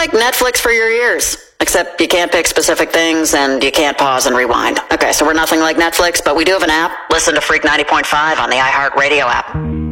like Netflix for your ears, except you can't pick specific things and you can't pause and rewind. Okay, so we're nothing like Netflix, but we do have an app. Listen to Freak 90.5 on the iHeartRadio app.